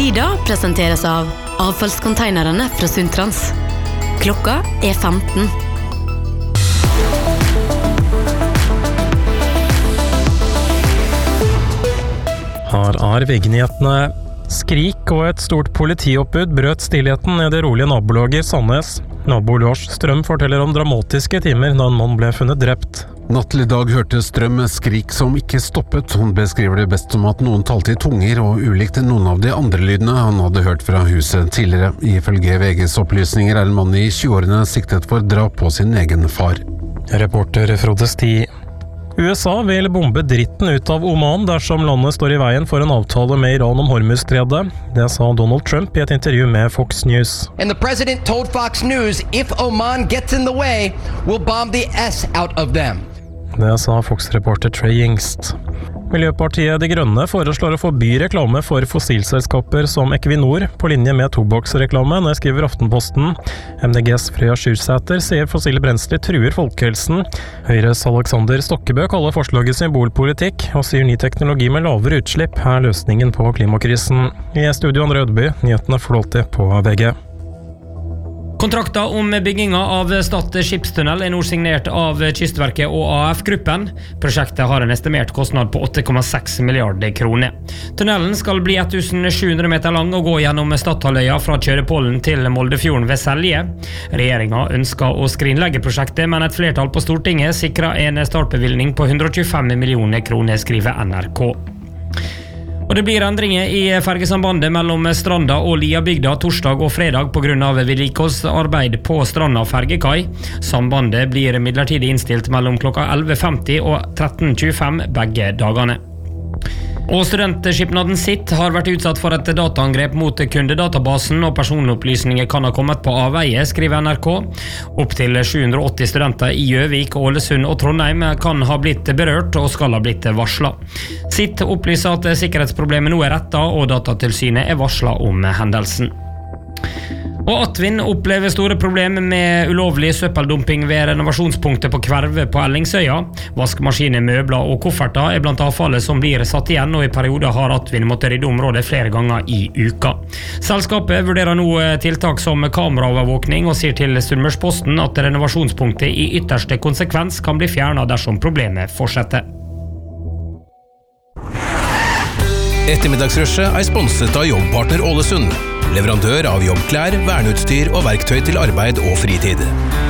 Tida presenteres av avfallskonteinerne fra Sundtrans. Klokka 15. Her VG-nyhetene. Skrik og et stort politioppbud brøt stillheten i det rolige nabolaget Sandnes. Nabo Lars Strøm forteller om dramatiske timer da en mann ble funnet drept. Natt til i dag hørte Strøm skrik som ikke stoppet. Hun beskriver det best som at noen talte i tunger og ulikt noen av de andre lydene han hadde hørt fra huset tidligere. Ifølge VGs opplysninger en mann i 20-årene siktet for drap på sin egen far. Reporter Frode Sti. USA vil bombe dritten ut av Oman dersom landet står i veien for en avtale med Iran om Hormuzstredet. Det sa Donald Trump i et intervju med Fox News. And the president told Fox News, if Oman gets in the way, we'll bomb the S out of them. Det sa Fox-reporter Trey Yingst. Miljøpartiet De Grønne foreslår å forby reklame for fossilselskaper som Equinor på linje med tobakksreklame, det skriver Aftenposten. MDGs Freya Skyrsæter sier fossile brensler truer folkehelsen. Høyres Alexander Stokkebø kaller forslaget symbolpolitikk, og sier ny teknologi med lavere utslipp løsningen på klimakrisen. I studio Andre Ødeby, nyhetene flåter på VG. Kontrakta om bygginga av Stad skipstunnel nå signert av Kystverket og AF-gruppen. Prosjektet har en estimert kostnad på 8,6 milliarder kroner. Tunnelen skal bli 1700 meter lang og gå gjennom Stadhalvøya fra Kjørepollen til Moldefjorden ved Selje. Regjeringen ønsker å skrinlegge prosjektet, men et flertall på Stortinget sikrer en startbevilgning på 125 millioner kroner, skriver NRK. Og det blir endringer i fergesambandet mellom Stranda og Liabygda torsdag og fredag på grunn av vedlikeholdsarbeid på Stranda fergekai. Sambandet blir midlertidig innstilt mellom klokka 11.50 og 13.25 begge dagene. Og studentskipnaden sitt har vært utsatt for et dataangrep mot kundedatabasen, og personopplysninger kan ha kommet på avveie, skriver NRK. Opp til 780 studenter i Gjøvik, Ålesund og Trondheim kan ha blitt berørt og skal ha blitt varslet. Sitt opplyser at sikkerhetsproblemet nå rettet, og Datatilsynet varslet om hendelsen. Og Atvin opplever store problemer med ulovlig søppeldumping ved renovasjonspunktet på Kverve på Ellingsøya. Vaskemaskiner, møbler og kofferter blant avfallet som blir satt igjen, og i perioder har Atvin måttet rydde området flere ganger i uka. Selskapet vurderer nå tiltak som kameraovervåkning og sier til Sunnmørsposten at renovasjonspunktet i ytterste konsekvens kan bli fjernet dersom problemet fortsetter. Ettermiddagsrushet sponset av Jobbpartner Ålesund. Leverandør av jobbklær, verneutstyr og verktøy til arbeid og fritid.